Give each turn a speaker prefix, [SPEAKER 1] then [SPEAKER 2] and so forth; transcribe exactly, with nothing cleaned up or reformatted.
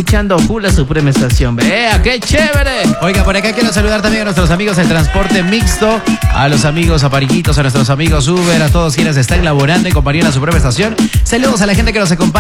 [SPEAKER 1] escuchando full la Suprema Estación. Vea, qué chévere.
[SPEAKER 2] Oiga, por acá quiero saludar también a nuestros amigos del transporte mixto, a los amigos apariquitos, a nuestros amigos Uber, a todos quienes están laborando en compañía de la Suprema Estación. Saludos a la gente que nos acompaña